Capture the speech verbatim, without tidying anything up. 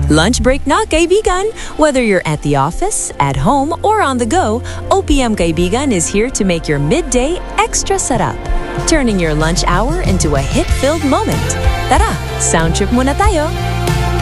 Lunch break na, kaibigan! Whether you're at the office, at home, or on the go, O P M Kaibigan is here to make your midday extra sarap, turning your lunch hour into a hit-filled moment. Tara, sound trip muna tayo!